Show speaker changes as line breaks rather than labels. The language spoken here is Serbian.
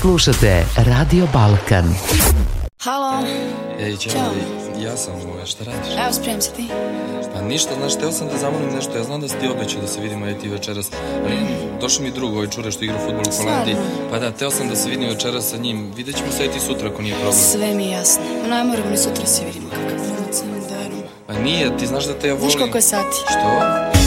Slušate Radio Balkan.
Halo.
Ej, čao, ja sam šta radiš?
Evo, spremim se ti.
Pa ništa, znaš, teo sam da zamolim nešto, ja znam da si ti obećao da se vidimo i ti večeras, ali došao mi drug, ovaj čure što igra fudbal u Holandiji, pa da, teo sam da se vidim večeras sa njim, vidjet ćemo se i ti sutra ako nije problem.
Sve mi je jasno, ne moramo ni sutra se vidimo, kakav glumac, ne da verujem.
Pa nije, ti znaš da te ja volim.
Znaš koliko je sati?
Što?